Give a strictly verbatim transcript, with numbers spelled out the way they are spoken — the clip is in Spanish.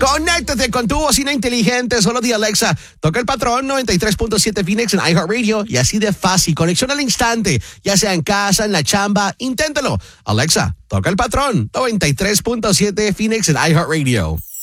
Conéctate con tu bocina inteligente. Solo di Alexa, toca el patrón noventa y tres punto siete Phoenix en iHeartRadio y así de fácil. Conexión al instante, ya sea en casa, en la chamba. Inténtalo. Alexa, toca el patrón noventa y tres punto siete Phoenix en iHeartRadio.